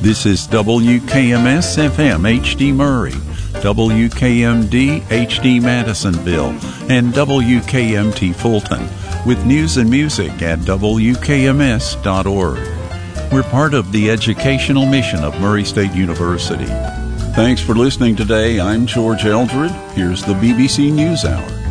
This is WKMS FM HD Murray, WKMD HD Madisonville, and WKMT Fulton, with news and music at WKMS.org. We're part of the educational mission of Murray State University. Thanks for listening today. I'm George Eldred. Here's the BBC News Hour.